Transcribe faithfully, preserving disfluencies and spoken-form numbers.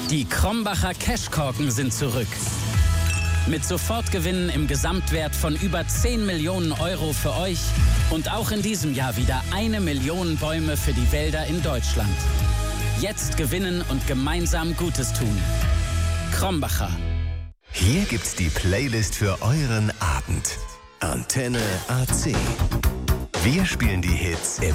Die Krombacher Cashkorken sind zurück. Mit Sofortgewinnen im Gesamtwert von über zehn Millionen Euro für euch und auch in diesem Jahr wieder eine Million Bäume für die Wälder in Deutschland. Jetzt gewinnen und gemeinsam Gutes tun. Krombacher. Hier gibt's die Playlist für euren Abend. Antenne A C. Wir spielen die Hits im